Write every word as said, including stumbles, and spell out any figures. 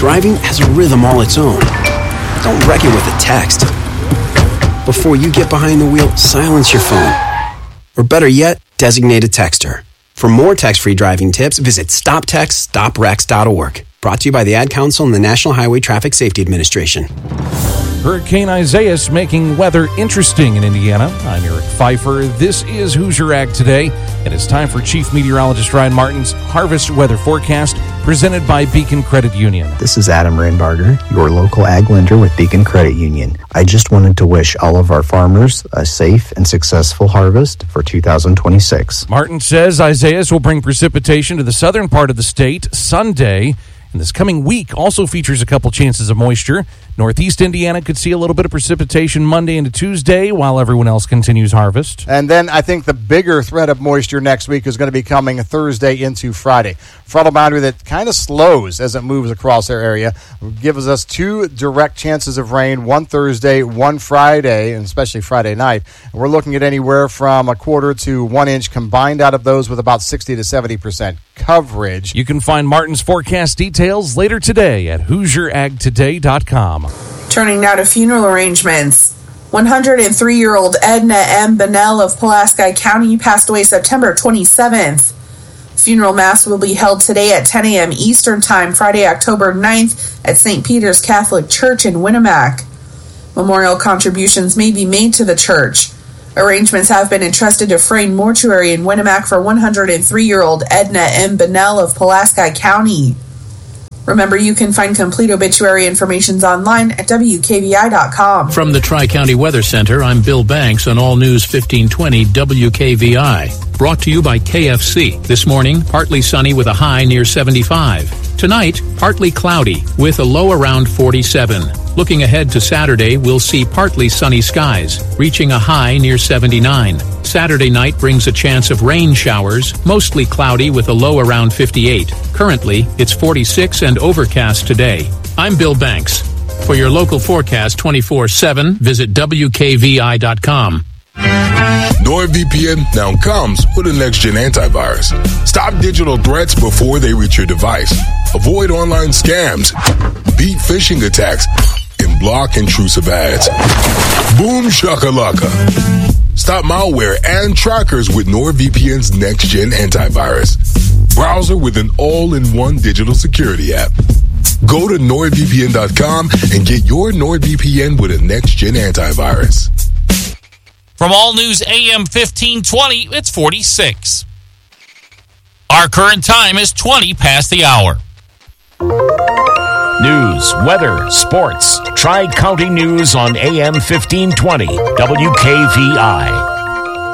driving has a rhythm all its own. Don't wreck it with a text. Before you get behind the wheel, silence your phone. Or better yet, designate a texter. For more text-free driving tips, visit stop text stop wrecks dot org. Brought to you by the Ad Council and the National Highway Traffic Safety Administration. Hurricane Isaias making weather interesting in Indiana. I'm Eric Pfeiffer. This is Hoosier Ag Today, and it's time for Chief Meteorologist Ryan Martin's Harvest Weather Forecast, presented by Beacon Credit Union. This is Adam Reinbarger, your local ag lender with Beacon Credit Union. I just wanted to wish all of our farmers a safe and successful harvest for two thousand twenty-six. Martin says Isaias will bring precipitation to the southern part of the state Sunday. And this coming week also features a couple chances of moisture. Northeast Indiana could see a little bit of precipitation Monday into Tuesday while everyone else continues harvest. And then I think the bigger threat of moisture next week is going to be coming Thursday into Friday. Frontal boundary that kind of slows as it moves across our area. Gives us two direct chances of rain, one Thursday, one Friday, and especially Friday night. And we're looking at anywhere from a quarter to one inch combined out of those with about sixty to seventy percent coverage. You can find Martin's forecast details later today at hoosier ag today dot com. Turning now to funeral arrangements. one hundred three-year-old Edna M. Bennell of Pulaski County passed away September twenty-seventh. Funeral mass will be held today at ten a.m. Eastern Time, Friday, October ninth at Saint Peter's Catholic Church in Winnemac. Memorial contributions may be made to the church. Arrangements have been entrusted to Frayne Mortuary in Winnemac for one hundred three-year-old Edna M. Bennell of Pulaski County. Remember, you can find complete obituary information online at W K V I dot com. From the Tri-County Weather Center, I'm Bill Banks on All News fifteen twenty W K V I. Brought to you by K F C. This morning, partly sunny with a high near seventy-five. Tonight, partly cloudy with a low around forty-seven. Looking ahead to Saturday, we'll see partly sunny skies, reaching a high near seventy-nine. Saturday night brings a chance of rain showers, mostly cloudy with a low around fifty-eight. Currently, it's forty-six and overcast today. I'm Bill Banks. For your local forecast twenty-four seven, visit W K V I dot com. NordVPN now comes with a next-gen antivirus. Stop digital threats before they reach your device. Avoid online scams. Beat phishing attacks. And block intrusive ads. Boom shakalaka. Stop malware and trackers with NordVPN's next-gen antivirus. Browser with an all-in-one digital security app. Go to nord V P N dot com and get your NordVPN with a next-gen antivirus. From All News A M fifteen twenty, it's forty-six. Our current time is twenty past the hour. News, weather, sports. Tri-County News on A M fifteen twenty, W K V I.